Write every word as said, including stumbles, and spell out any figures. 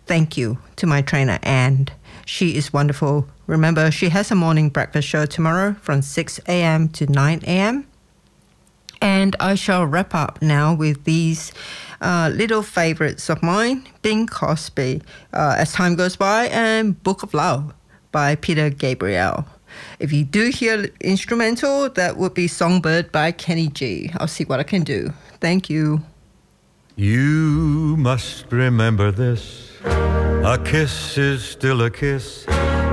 thank you to my trainer, Anne. She is wonderful. Remember, she has a morning breakfast show tomorrow from six a.m. to nine a.m. And I shall wrap up now with these uh, little favorites of mine, Bing Crosby, uh, As Time Goes By, and Book of Love by Peter Gabriel. If you do hear instrumental, that would be Songbird by Kenny G. I'll see what I can do. Thank you. You must remember this. A kiss is still a kiss.